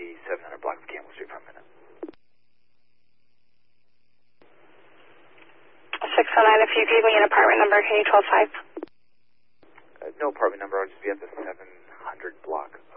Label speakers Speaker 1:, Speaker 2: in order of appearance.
Speaker 1: the 700 block of Campbell Street for a minute.
Speaker 2: 609, if you could give me an apartment number, K125.
Speaker 1: No apartment number, I'll just be at the 700 block.